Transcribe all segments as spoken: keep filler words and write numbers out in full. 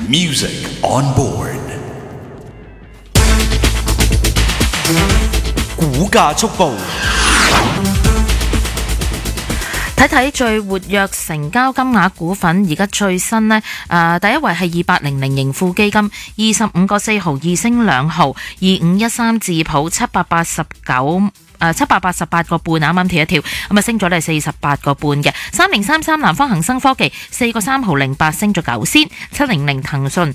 Music on board。股價速報。 睇睇最活躍成交金額股份，而家最新呢，誒、呃、第一位係二八零零盈富基金，二十五個四毫二升兩毫，二五一三智普七百八十九誒七百八十八個半，啱啱跳一跳，咁啊升咗咧四十八個半嘅。三零三三南方恒生科技四個三毫零八升咗九仙，七零零騰訊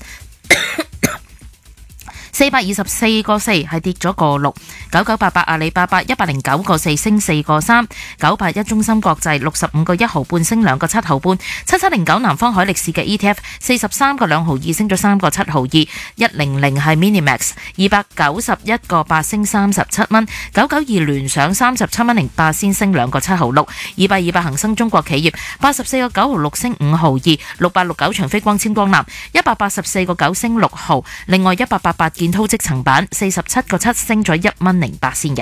四百二十四個四係跌咗個六，九九八八阿里巴巴一百零九個四升四個三，九八一中芯國際六十五個一毫半升兩個七毫半，七七零九南方海力士嘅 E T F 四十三個兩毫二升咗三個七毫二，一零零係 Minimax 二百九十一個八升三十七蚊，九九二聯想三十七蚊零八先升兩個七毫六，二百二百恒生中國企業八十四個九毫六升五毫二，六百六九長飛光纖光纜一百八十四個九升六毫，另外一百八八建滔積層板四十七個七升咗一蚊零八先嘅。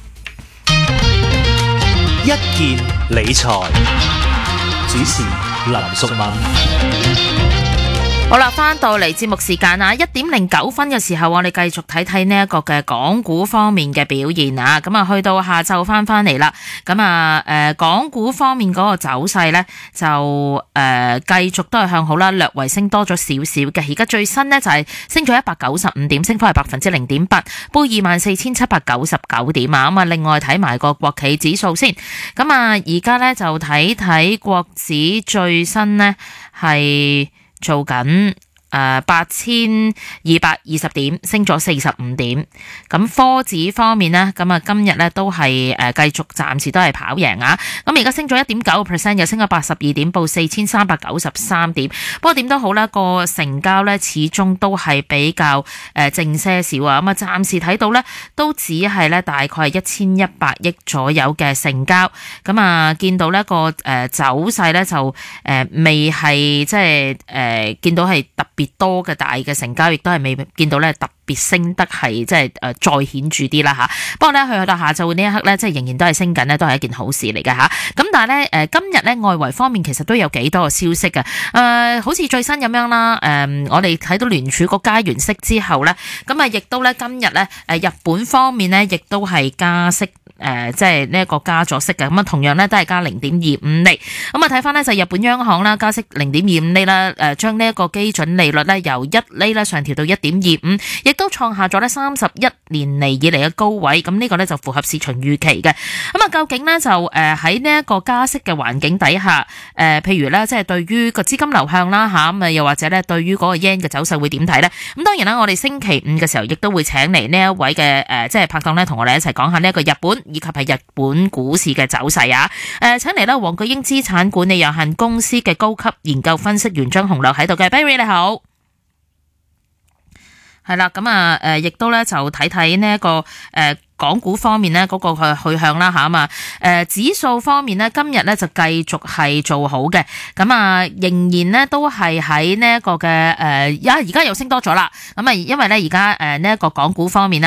一件理財主持林淑敏。 好啦，翻到嚟節目時間啊，一點零九分嘅時候，我哋繼續睇睇呢一個嘅港股方面嘅表現啊。咁啊，去到下晝翻翻嚟啦。咁啊，誒，港股方面嗰個走勢呢，就誒、呃、繼續都係向好啦，略為升多咗少少嘅。而家最新呢，就係升咗一百九十五點，升幅係百分之零點八，報二萬四千七百九十九點啊。咁啊，另外睇埋個國企指數先。咁啊，而家呢，就睇睇國指最新呢係做緊誒八千二百二十點，升咗四十五點。咁科指方面呢，咁啊今日呢都係誒繼續暫時都係跑贏啊。咁而家升咗一點九個 percent， 又升咗八十二點，報四千三百九十三點。不過點都好啦，個成交呢始終都係比較誒靜些少啊。咁啊暫時睇到呢都只係呢大概係一千一百億左右嘅成交。咁啊見到呢個誒走勢呢，就誒未係即係誒見到係特別多嘅大嘅成交，亦都係未見到咧特別升得係即係誒再顯著啲啦吓。不過咧去到下晝呢一刻咧，即係仍然都係升緊咧，都係一件好事嚟嘅吓。咁但係咧誒今日咧外圍方面其實都有幾多個消息嘅。誒、呃、好似最新咁樣啦，誒、呃、我哋睇到聯儲局加完息之後咧，咁啊亦都咧今日咧誒日本方面咧亦都係加息。誒、呃，即係呢一個加咗息嘅，咁啊同樣咧都係加零點二五厘。咁啊睇翻呢，就日本央行啦，加息零點二五厘啦，誒將呢一個基準利率咧由一厘咧上調到一點二五，亦都創下咗呢三十一年嚟以嚟嘅高位。咁呢個呢，就符合市場預期嘅。咁啊究竟呢，就誒喺呢一個加息嘅環境底下，誒、呃、譬如呢，即係對於個資金流向啦嚇，咁啊又或者呢，對於嗰個 yen 嘅走勢會點睇呢？咁當然啦，我哋星期五嘅時候亦都會請嚟呢一位嘅誒即係拍檔呢，同我哋一齊講下呢一個日本以及係日本股市嘅走勢啊！誒、呃，請嚟啦，黃巨英資產管理有限公司嘅高級研究分析員張紅柳喺度嘅 Barry 你好，係啦，咁啊誒，亦都咧就睇睇呢一個誒。呃港股方面呢，嗰個去向啦嚇嘛，誒指數方面呢，今日呢就繼續係做好嘅，咁啊仍然呢都係喺呢一個嘅誒，而家而家又升多咗啦，咁啊因為呢而家誒呢一個港股方面啦。